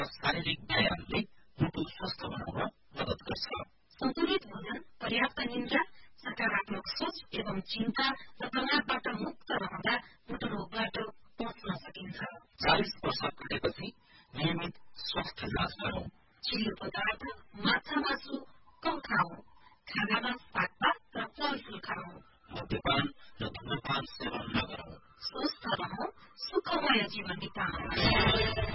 शारीरिक व्यायामले मुटु स्वस्थ बनाउन मद्दत गर्छ। सन्तुलित भोजन, पर्याप्त निन्द्रा, सकारात्मक सोच एवं चिन्ता र तनावबाट मुक्त रहँदा मुटु रोगबाट बच्न सकिन्छ। 40 वर्ष पुगेपछि नियमित स्वास्थ्य जाँच गरौं। चिल्लो पदार्थ, माछा मासु कम खाऊ। खानामा सागपात र फलफूल खाऊ। मद्यपान र धूम्रपान सेवन नगरौं। स्वस्थ रहौं, सुखमय जीवन बिताउँ।